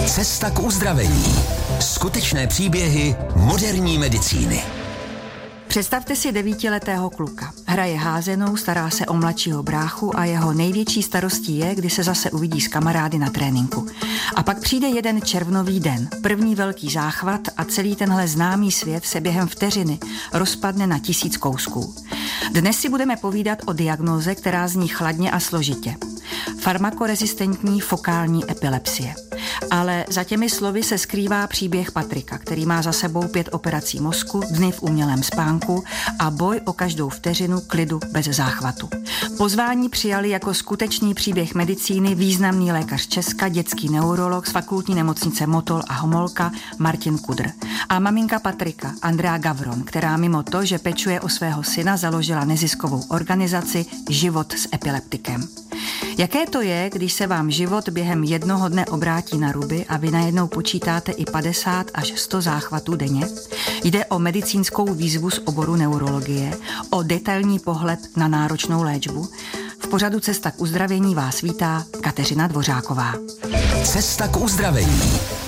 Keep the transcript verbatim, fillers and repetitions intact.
Cesta k uzdravení. Skutečné příběhy moderní medicíny. Představte si devítiletého kluka. Hraje házenou, stará se o mladšího bráchu a jeho největší starostí je, kdy se zase uvidí s kamarády na tréninku. A pak přijde jeden červnový den, první velký záchvat a celý tenhle známý svět se během vteřiny rozpadne na tisíc kousků. Dnes si budeme povídat o diagnóze, která zní chladně a složitě. Farmakorezistentní fokální epilepsie. Ale za těmi slovy se skrývá příběh Patrika, který má za sebou pět operací mozku, dny v umělém spánku a boj o každou vteřinu klidu bez záchvatu. Pozvání přijali jako skutečný příběh medicíny významný lékař Česka, dětský neurolog z fakultní nemocnice Motol a Homolka Martin Kudr a maminka Patrika Andrea Gavron, která mimo to, že pečuje o svého syna, založila neziskovou organizaci Život s epileptikem. Jaké to je, když se vám život během jednoho dne obrátí na ruby a vy najednou počítáte i padesát až sto záchvatů denně? Jde o medicínskou výzvu z oboru neurologie, o detailní pohled na náročnou léčbu. V pořadu Cesta k uzdravení vás vítá Kateřina Dvořáková. Cesta k uzdravení.